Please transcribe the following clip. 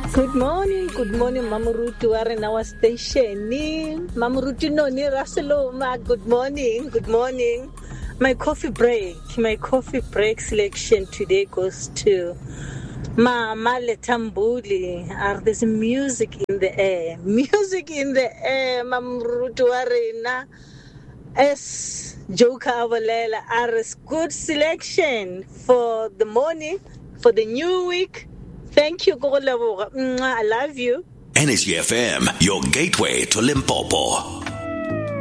Good morning, Mamurutu are in our station. Mamurutu no ni Raseloma. Good morning. My coffee break selection today goes to Mama Letambuli. There's music in the air. Mamurutu Arena. S. Joka Avalela Aris. Good selection for the morning, for the new week. Thank you, Gola. I love you. Energy FM, your gateway to Limpopo.